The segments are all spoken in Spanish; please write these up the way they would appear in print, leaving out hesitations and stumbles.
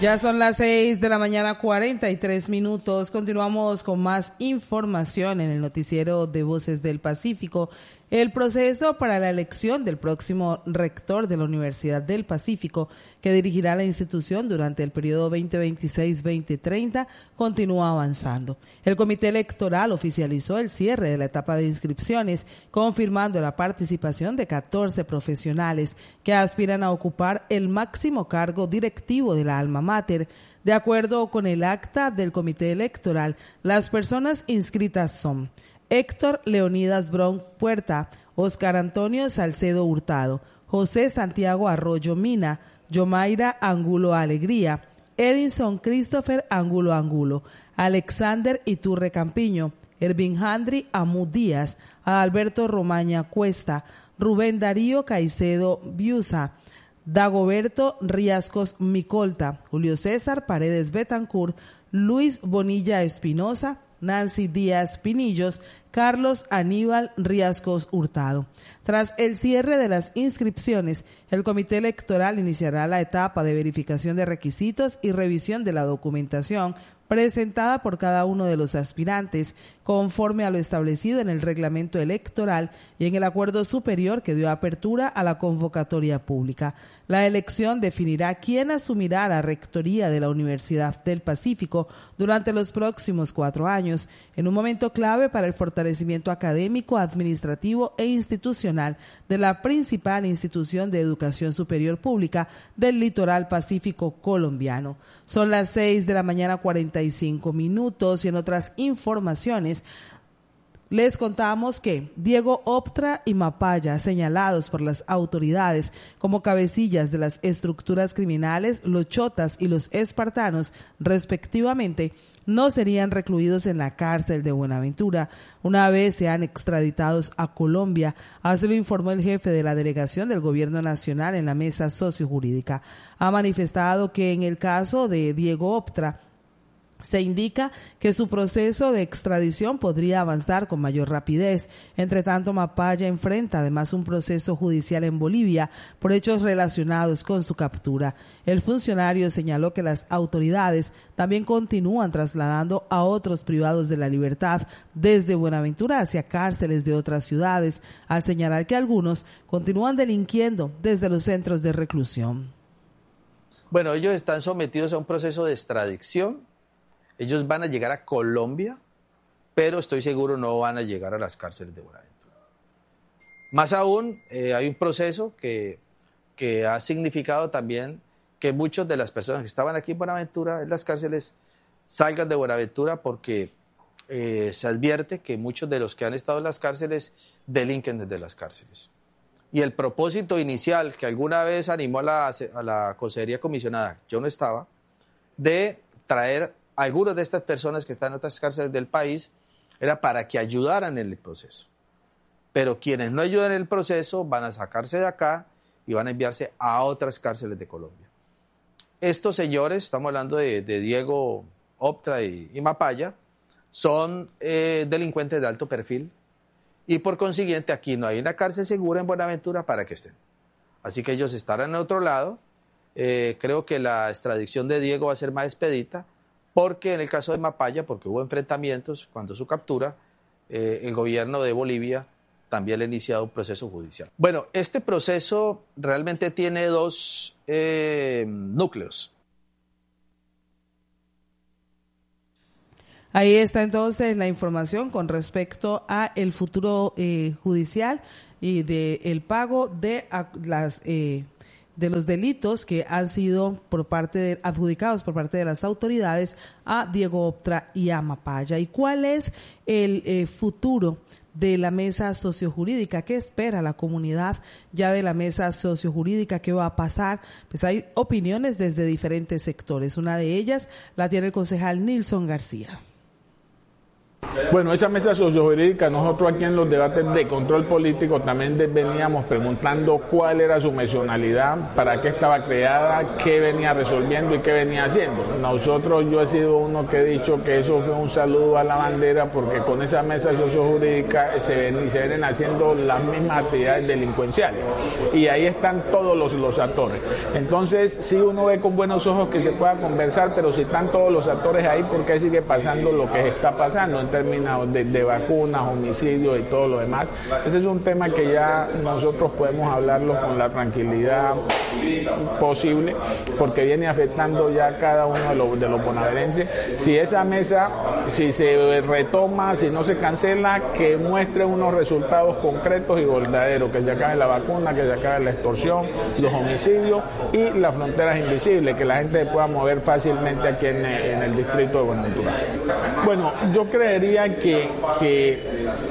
Ya son las 6:43 a.m. Continuamos con más información en el noticiero de Voces del Pacífico. El proceso para la elección del próximo rector de la Universidad del Pacífico, que dirigirá la institución durante el periodo 2026-2030, continúa avanzando. El comité electoral oficializó el cierre de la etapa de inscripciones, confirmando la participación de 14 profesionales que aspiran a ocupar el máximo cargo directivo de la alma mater. De acuerdo con el acta del comité electoral, las personas inscritas son Héctor Leonidas Bron Puerta, Oscar Antonio Salcedo Hurtado, José Santiago Arroyo Mina, Yomaira Angulo Alegría, Edinson Christopher Angulo Angulo, Alexander Iturre Campiño, Ervin Handry Amú Díaz, Alberto Romaña Cuesta, Rubén Darío Caicedo Biusa, Dagoberto Riascos Micolta, Julio César Paredes Betancourt, Luis Bonilla Espinosa, Nancy Díaz Pinillos, Carlos Aníbal Riascos Hurtado. Tras el cierre de las inscripciones, el comité electoral iniciará la etapa de verificación de requisitos y revisión de la documentación presentada por cada uno de los aspirantes, conforme a lo establecido en el reglamento electoral y en el acuerdo superior que dio apertura a la convocatoria pública. La elección definirá quién asumirá la rectoría de la Universidad del Pacífico durante los próximos 4 años, en un momento clave para el fortalecimiento académico, administrativo e institucional de la principal institución de educación superior pública del litoral pacífico colombiano. Son las 6:45 a.m. y en otras informaciones les contamos que Diego Optra y Mapaya, señalados por las autoridades como cabecillas de las estructuras criminales, los chotas y los espartanos, respectivamente, no serían recluidos en la cárcel de Buenaventura una vez sean extraditados a Colombia. Así lo informó el jefe de la delegación del Gobierno Nacional en la mesa sociojurídica. Ha manifestado que en el caso de Diego Optra, se indica que su proceso de extradición podría avanzar con mayor rapidez. Entre tanto, Mapaya enfrenta además un proceso judicial en Bolivia por hechos relacionados con su captura. El funcionario señaló que las autoridades también continúan trasladando a otros privados de la libertad desde Buenaventura hacia cárceles de otras ciudades, al señalar que algunos continúan delinquiendo desde los centros de reclusión. Bueno, ellos están sometidos a un proceso de extradición. Ellos van a llegar a Colombia, pero estoy seguro no van a llegar a las cárceles de Buenaventura. Más aún, hay un proceso que ha significado también que muchas de las personas que estaban aquí en Buenaventura, en las cárceles, salgan de Buenaventura porque se advierte que muchos de los que han estado en las cárceles delinquen desde las cárceles. Y el propósito inicial que alguna vez animó a la Consejería Comisionada, yo no estaba, de traer algunas de estas personas que están en otras cárceles del país, era para que ayudaran en el proceso. Pero quienes no ayudan en el proceso van a sacarse de acá y van a enviarse a otras cárceles de Colombia. Estos señores, estamos hablando de Diego Optra y Mapaya, son delincuentes de alto perfil y por consiguiente aquí no hay una cárcel segura en Buenaventura para que estén. Así que ellos estarán en otro lado. Creo que la extradición de Diego va a ser más expedita, porque en el caso de Mapaya, porque hubo enfrentamientos cuando su captura, el gobierno de Bolivia también le ha iniciado un proceso judicial. Bueno, este proceso realmente tiene dos núcleos. Ahí está entonces la información con respecto a el futuro judicial y de el pago de los delitos que han sido adjudicados por parte de las autoridades a Diego Optra y a Mapaya. ¿Y cuál es el futuro de la mesa sociojurídica? ¿Qué espera la comunidad ya de la mesa sociojurídica? ¿Qué va a pasar? Pues hay opiniones desde diferentes sectores. Una de ellas la tiene el concejal Nilson García. Bueno, esa mesa sociojurídica, nosotros aquí en los debates de control político también veníamos preguntando cuál era su misionalidad, para qué estaba creada, qué venía resolviendo y qué venía haciendo. Yo he sido uno que he dicho que eso fue un saludo a la bandera, porque con esa mesa sociojurídica se vienen haciendo las mismas actividades delincuenciales y ahí están todos los actores. Entonces, sí, uno ve con buenos ojos que se pueda conversar, pero si están todos los actores ahí, ¿por qué sigue pasando lo que está pasando en términos de vacunas, homicidios y todo lo demás? Ese es un tema que ya nosotros podemos hablarlo con la tranquilidad posible, porque viene afectando ya a cada uno de los bonaerenses. Si esa mesa, si se retoma, si no se cancela, que muestre unos resultados concretos y verdaderos, que se acabe la vacuna, que se acabe la extorsión, los homicidios y las fronteras invisibles, que la gente pueda mover fácilmente aquí en el distrito de Buenaventura. Bueno, yo creería que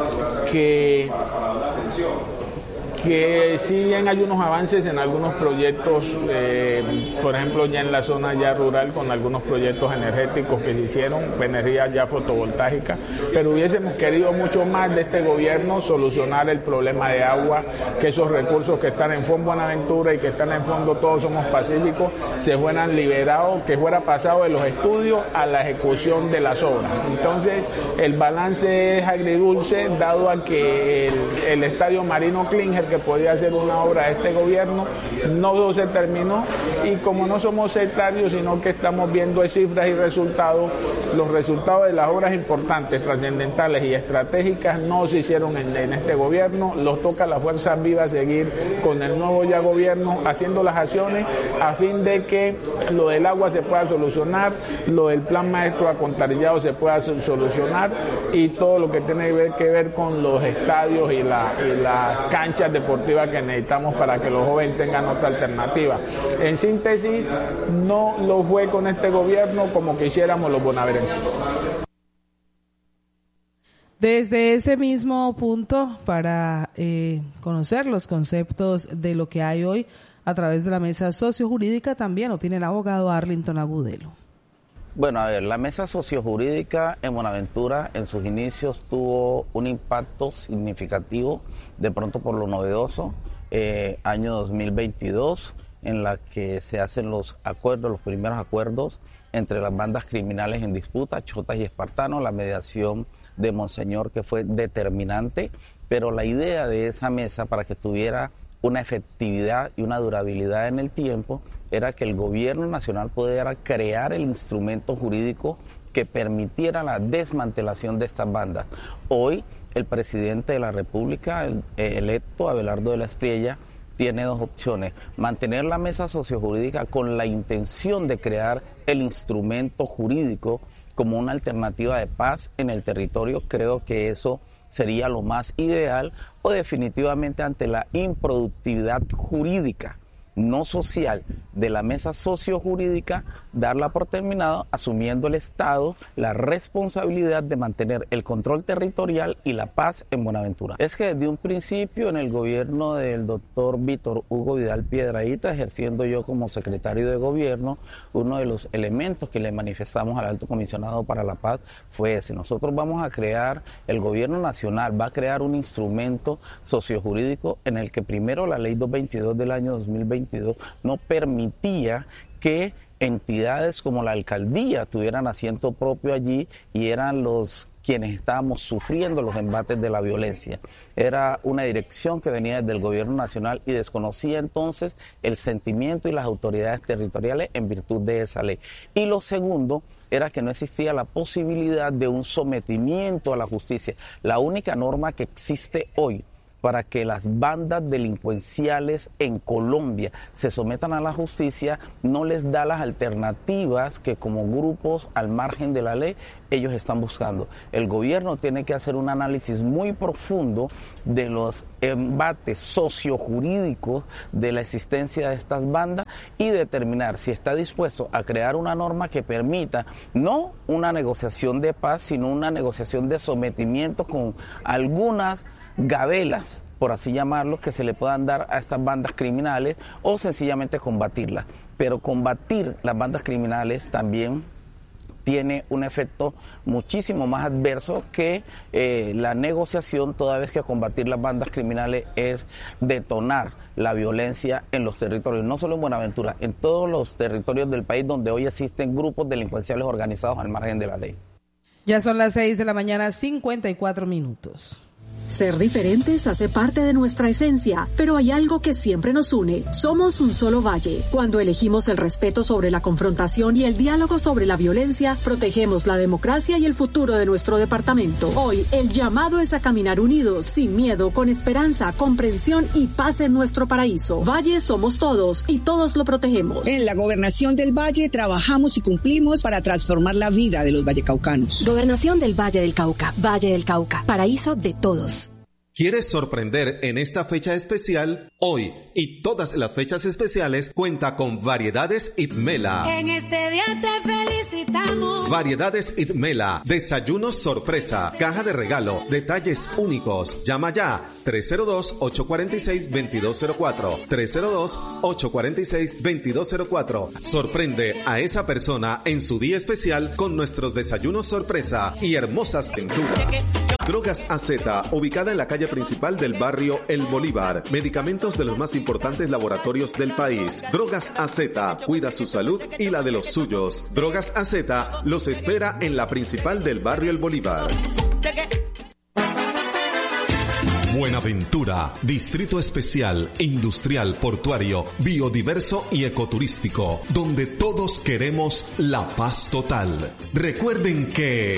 si bien hay unos avances en algunos proyectos, por ejemplo ya en la zona ya rural, con algunos proyectos energéticos que se hicieron, energía ya fotovoltaica, pero hubiésemos querido mucho más de este gobierno, solucionar el problema de agua, que esos recursos que están en Fondo Buenaventura y que están en Fondo Todos Somos Pacíficos se fueran liberados, que fuera pasado de los estudios a la ejecución de las obras. Entonces el balance es agridulce, dado a que el estadio Marino Klinger, que podía hacer una obra de este gobierno, no se terminó, y como no somos sectarios, sino que estamos viendo cifras y resultados, los resultados de las obras importantes, trascendentales y estratégicas no se hicieron en este gobierno. Los toca a las fuerzas vivas seguir con el nuevo ya gobierno haciendo las acciones a fin de que lo del agua se pueda solucionar, lo del plan maestro alcantarillado se pueda solucionar, y todo lo que tiene que ver con los estadios y las canchas deportivas que necesitamos para que los jóvenes tengan otra alternativa. En síntesis, no lo fue con este gobierno como quisiéramos los bonaerenses. Desde ese mismo punto, para conocer los conceptos de lo que hay hoy a través de la mesa sociojurídica, también opina el abogado Arlington Agudelo. Bueno, a ver, la mesa sociojurídica en Buenaventura en sus inicios tuvo un impacto significativo, de pronto por lo novedoso, año 2022, en la que se hacen los primeros acuerdos entre las bandas criminales en disputa, Chotas y Espartanos, la mediación de Monseñor, que fue determinante, pero la idea de esa mesa, para que tuviera una efectividad y una durabilidad en el tiempo, era que el gobierno nacional pudiera crear el instrumento jurídico que permitiera la desmantelación de estas bandas. Hoy, el presidente de la República, el electo Abelardo de la Espriella, tiene dos opciones: mantener la mesa sociojurídica con la intención de crear el instrumento jurídico como una alternativa de paz en el territorio. Creo que eso sería lo más ideal, o definitivamente, ante la improductividad jurídica, no social, de la mesa sociojurídica, darla por terminado, asumiendo el Estado la responsabilidad de mantener el control territorial y la paz en Buenaventura. Es que desde un principio, en el gobierno del doctor Víctor Hugo Vidal Piedrahíta, ejerciendo yo como secretario de gobierno, uno de los elementos que le manifestamos al Alto Comisionado para la Paz fue ese: nosotros vamos a crear, el gobierno nacional va a crear un instrumento sociojurídico en el que primero la ley 222 del año 2022 no permitía que entidades como la alcaldía tuvieran asiento propio allí, y eran los quienes estábamos sufriendo los embates de la violencia. Era una dirección que venía desde el gobierno nacional y desconocía entonces el sentimiento y las autoridades territoriales en virtud de esa ley. Y lo segundo era que no existía la posibilidad de un sometimiento a la justicia. La única norma que existe hoy para que las bandas delincuenciales en Colombia se sometan a la justicia no les da las alternativas que, como grupos al margen de la ley, ellos están buscando. El gobierno tiene que hacer un análisis muy profundo de los embates sociojurídicos de la existencia de estas bandas y determinar si está dispuesto a crear una norma que permita no una negociación de paz, sino una negociación de sometimiento con algunas gabelas, por así llamarlo, que se le puedan dar a estas bandas criminales, o sencillamente combatirlas. Pero combatir las bandas criminales también tiene un efecto muchísimo más adverso que la negociación, toda vez que combatir las bandas criminales es detonar la violencia en los territorios, no solo en Buenaventura, en todos los territorios del país donde hoy existen grupos delincuenciales organizados al margen de la ley. Ya son las 6 de la mañana, 54 minutos. Ser diferentes hace parte de nuestra esencia, pero hay algo que siempre nos une. Somos un solo valle. Cuando elegimos el respeto sobre la confrontación y el diálogo sobre la violencia, protegemos la democracia y el futuro de nuestro departamento. Hoy, el llamado es a caminar unidos, sin miedo, con esperanza, comprensión y paz en nuestro paraíso. Valle somos todos y todos lo protegemos. En la Gobernación del Valle trabajamos y cumplimos para transformar la vida de los vallecaucanos. Gobernación del Valle del Cauca, paraíso de todos. ¿Quieres sorprender en esta fecha especial? Hoy y todas las fechas especiales cuenta con Variedades Itmela. En este día te felicitamos. Variedades Itmela, desayunos sorpresa, caja de regalo, detalles únicos. Llama ya 302-846-2204. 302-846-2204. Sorprende a esa persona en su día especial con nuestros desayunos sorpresa y hermosas cinturas. Drogas AZ, ubicada en la calle principal del barrio El Bolívar. Medicamentos de los más importantes laboratorios del país. Drogas AZ, cuida su salud y la de los suyos. Drogas AZ los espera en la principal del barrio El Bolívar. Buenaventura, distrito especial, industrial, portuario, biodiverso y ecoturístico, donde todos queremos la paz total. Recuerden que